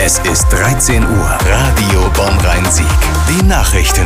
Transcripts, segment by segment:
Es ist 13 Uhr. Radio Bonn-Rhein-Sieg. Die Nachrichten.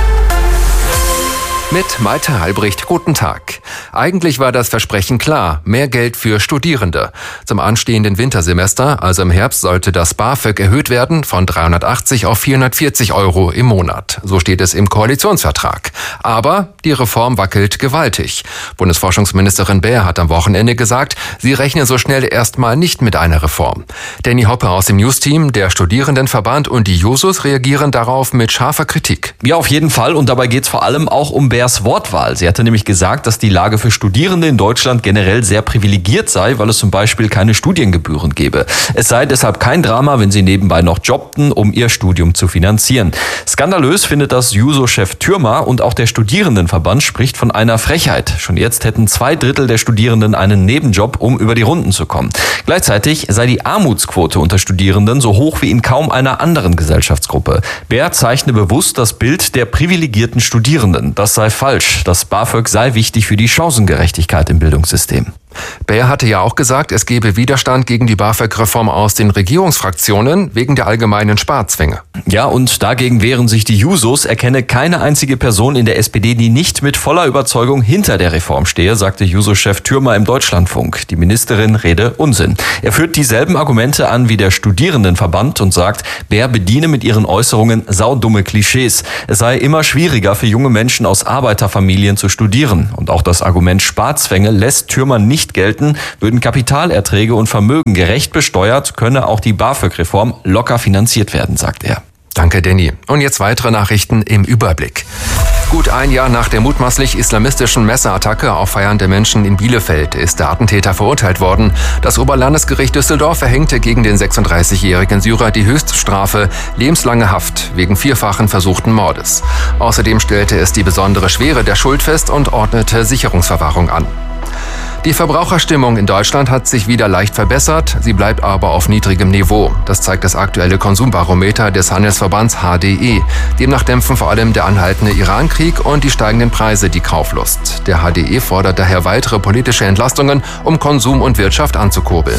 Mit Malte Halbricht, guten Tag. Eigentlich war das Versprechen klar, mehr Geld für Studierende. Zum anstehenden Wintersemester, also im Herbst, sollte das BAföG erhöht werden von 380 auf 440 € im Monat. So steht es im Koalitionsvertrag. Aber die Reform wackelt gewaltig. Bundesforschungsministerin Baer hat am Wochenende gesagt, sie rechne so schnell erstmal nicht mit einer Reform. Danny Hoppe aus dem News-Team, der Studierendenverband und die Jusos reagieren darauf mit scharfer Kritik. Ja, auf jeden Fall. Und dabei geht es vor allem auch um Baers Wortwahl. Sie hatte nämlich gesagt, dass die Lage für Studierende in Deutschland generell sehr privilegiert sei, weil es zum Beispiel keine Studiengebühren gebe. Es sei deshalb kein Drama, wenn sie nebenbei noch jobbten, um ihr Studium zu finanzieren. Skandalös findet das Juso-Chef Thürmer und auch der Studierendenverband spricht von einer Frechheit. Schon jetzt hätten 2/3 der Studierenden einen Nebenjob, um über die Runden zu kommen. Gleichzeitig sei die Armutsquote unter Studierenden so hoch wie in kaum einer anderen Gesellschaftsgruppe. Baer zeichne bewusst das Bild der privilegierten Studierenden. Das sei falsch. Das BAföG sei wichtig für die Chancengerechtigkeit im Bildungssystem. Baer hatte ja auch gesagt, es gebe Widerstand gegen die BAföG-Reform aus den Regierungsfraktionen wegen der allgemeinen Sparzwänge. Ja, und dagegen wehren sich die Jusos. Er kenne keine einzige Person in der SPD, die nicht mit voller Überzeugung hinter der Reform stehe, sagte Juso-Chef Thürmer im Deutschlandfunk. Die Ministerin rede Unsinn. Er führt dieselben Argumente an wie der Studierendenverband und sagt, Baer bediene mit ihren Äußerungen saudumme Klischees. Es sei immer schwieriger für junge Menschen aus Arbeiterfamilien zu studieren. Und auch das Argument Sparzwänge lässt Thürmer nicht gelten. Würden Kapitalerträge und Vermögen gerecht besteuert, könne auch die BAföG-Reform locker finanziert werden, sagt er. Danke, Danny. Und jetzt weitere Nachrichten im Überblick. Gut ein Jahr nach der mutmaßlich islamistischen Messerattacke auf feiernde Menschen in Bielefeld ist der Attentäter verurteilt worden. Das Oberlandesgericht Düsseldorf verhängte gegen den 36-jährigen Syrer die Höchststrafe lebenslange Haft wegen 4-fachen versuchten Mordes. Außerdem stellte es die besondere Schwere der Schuld fest und ordnete Sicherungsverwahrung an. Die Verbraucherstimmung in Deutschland hat sich wieder leicht verbessert, sie bleibt aber auf niedrigem Niveau. Das zeigt das aktuelle Konsumbarometer des Handelsverbands HDE. Demnach dämpfen vor allem der anhaltende Irankrieg und die steigenden Preise die Kauflust. Der HDE fordert daher weitere politische Entlastungen, um Konsum und Wirtschaft anzukurbeln.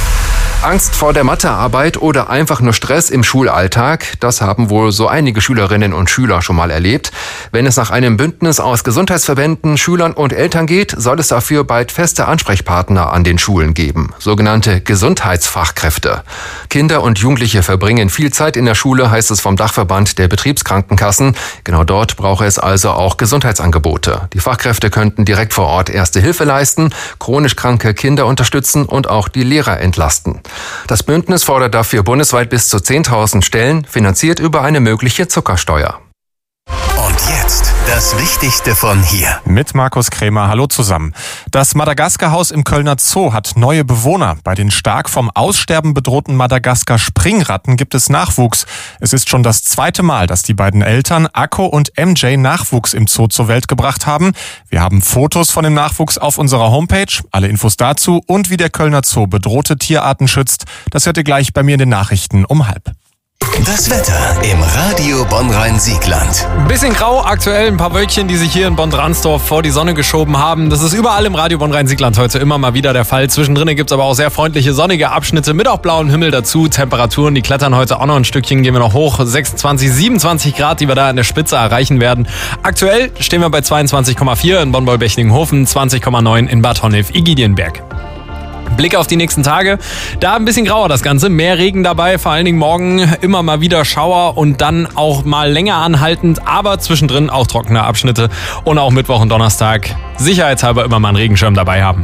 Angst vor der Mathearbeit oder einfach nur Stress im Schulalltag, das haben wohl so einige Schülerinnen und Schüler schon mal erlebt. Wenn es nach einem Bündnis aus Gesundheitsverbänden, Schülern und Eltern geht, soll es dafür bald feste Ansprechpartner an den Schulen geben, sogenannte Gesundheitsfachkräfte. Kinder und Jugendliche verbringen viel Zeit in der Schule, heißt es vom Dachverband der Betriebskrankenkassen. Genau dort brauche es also auch Gesundheitsangebote. Die Fachkräfte könnten direkt vor Ort Erste Hilfe leisten, chronisch kranke Kinder unterstützen und auch die Lehrer entlasten. Das Bündnis fordert dafür bundesweit bis zu 10.000 Stellen, finanziert über eine mögliche Zuckersteuer. Und jetzt das Wichtigste von hier. Mit Markus Krämer, hallo zusammen. Das Madagaskar-Haus im Kölner Zoo hat neue Bewohner. Bei den stark vom Aussterben bedrohten Madagaskar-Springratten gibt es Nachwuchs. Es ist schon das 2. Mal, dass die beiden Eltern Akko und MJ Nachwuchs im Zoo zur Welt gebracht haben. Wir haben Fotos von dem Nachwuchs auf unserer Homepage. Alle Infos dazu und wie der Kölner Zoo bedrohte Tierarten schützt, das hört ihr gleich bei mir in den Nachrichten um 12:30. Das Wetter im Radio Bonn-Rhein-Siegland. Bisschen grau, aktuell ein paar Wölkchen, die sich hier in Bonn-Dransdorf vor die Sonne geschoben haben. Das ist überall im Radio Bonn-Rhein-Siegland heute immer mal wieder der Fall. Zwischendrin gibt es aber auch sehr freundliche sonnige Abschnitte mit auch blauem Himmel dazu. Temperaturen, die klettern heute auch noch ein Stückchen, gehen wir noch hoch. 26, 27 Grad, die wir da an der Spitze erreichen werden. Aktuell stehen wir bei 22,4 in Bonn-Boll-Bechtlinghofen, 20,9 in Bad Honnef-Igidienberg. Blick auf die nächsten Tage. Da ein bisschen grauer das Ganze. Mehr Regen dabei, vor allen Dingen morgen immer mal wieder Schauer und dann auch mal länger anhaltend, aber zwischendrin auch trockene Abschnitte und auch Mittwoch und Donnerstag sicherheitshalber immer mal einen Regenschirm dabei haben.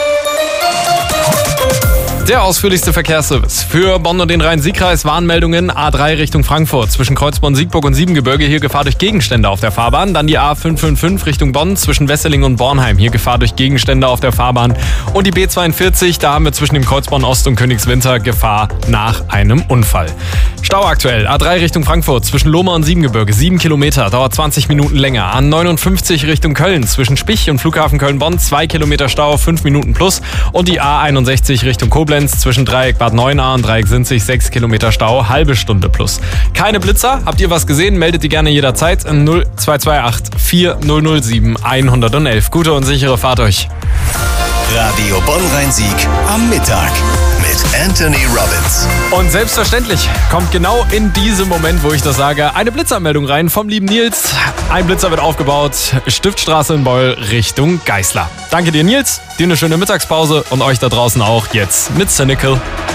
Der ausführlichste Verkehrsservice für Bonn und den Rhein-Sieg-Kreis. Warnmeldungen A3 Richtung Frankfurt zwischen Kreuzborn, Siegburg und Siebengebirge. Hier Gefahr durch Gegenstände auf der Fahrbahn. Dann die A555 Richtung Bonn zwischen Wesseling und Bornheim. Hier Gefahr durch Gegenstände auf der Fahrbahn. Und die B42, da haben wir zwischen dem Kreuzborn Ost und Königswinter Gefahr nach einem Unfall. Stau aktuell. A3 Richtung Frankfurt zwischen Lohmar und Siebengebirge. 7 Kilometer, dauert 20 Minuten länger. A59 Richtung Köln zwischen Spich und Flughafen Köln-Bonn. 2 Kilometer Stau, 5 Minuten plus. Und die A61 Richtung Koblenz zwischen Dreieck Bad Neuenahr und Dreieck Sinzig 6 Kilometer Stau, halbe Stunde plus. Keine Blitzer, habt ihr was gesehen? Meldet die gerne jederzeit 0228 4007 111. Gute und sichere Fahrt euch. Radio Bonn-Rhein-Sieg am Mittag mit Anthony Robbins. Und selbstverständlich kommt genau in diesem Moment, wo ich das sage, eine Blitzanmeldung rein vom lieben Nils. Ein Blitzer wird aufgebaut, Stiftstraße in Beul Richtung Geißler. Danke dir, Nils, dir eine schöne Mittagspause und euch da draußen auch jetzt mit Cynical.